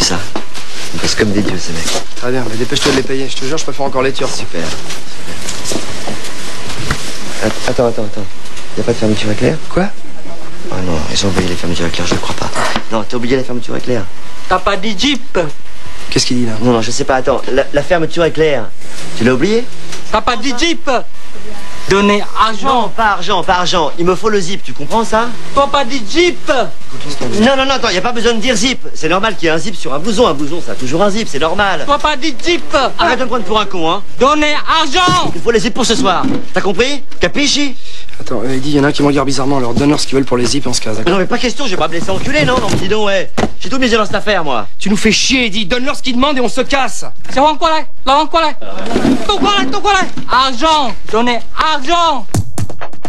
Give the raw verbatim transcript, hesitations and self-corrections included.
vu ça? Ils bossent comme des dieux, ces mecs. Très bien, mais dépêche-toi de les payer. Je te jure, je préfère encore les Turcs. Super. Attends, attends, attends. Y a pas de fermeture éclair? Quoi? Oh non, ils ont oublié les fermetures éclair, je ne crois pas. Non, t'as oublié la fermeture éclair. T'as pas dit Jeep? Qu'est-ce qu'il dit là? Non, non, je sais pas, attends. La, la fermeture éclair, tu l'as oublié? T'as pas dit Jeep? Donner argent. Non, pas argent, pas argent. Il me faut le zip, tu comprends ça? T'as pas dit Jeep? Non, non, non, attends, y a pas besoin de dire zip. C'est normal qu'il y ait un zip sur un blouson. Un blouson, ça a toujours un zip, c'est normal. T'as pas dit Jeep? Arrête de me prendre pour un con, hein. Donner argent. Il faut les zips pour ce soir. T'as compris? Capisci? Attends, euh, il dit, il y en a un qui me regarde bizarrement. Alors donne-leur ce qu'ils veulent pour les zips et on se casse, d'accord? Non, mais pas question, je vais pas me laisser enculer, non? Non, mais dis donc, ouais. J'ai tout misé dans cette affaire, moi. Tu nous fais chier, Eddie. Donne-leur ce qu'ils demandent et on se casse. C'est quoi là? Là, quoi là? Tout quoi là? Tout quoi là? Argent. Donner argent.